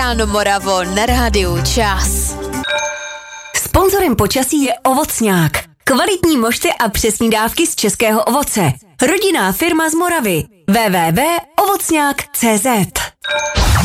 Ráno Moravo na rádiu Čas. Sponzorem počasí je Ovocňák. Kvalitní mošty a přesní dávky z českého ovoce. Rodinná firma z Moravy. www.ovocňák.cz